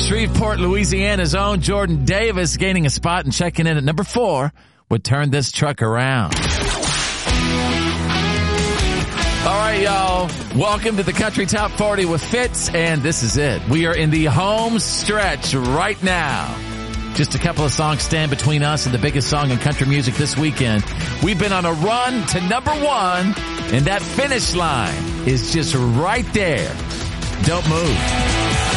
Shreveport, Louisiana's own Jordan Davis gaining a spot and checking in at number 4 would turn this truck around. All right, y'all. Welcome to the Country Top 40 with Fitz, and this is it. We are in the home stretch right now. Just a couple of songs stand between us and the biggest song in country music this weekend. We've been on a run to number 1, and that finish line is just right there. Don't move.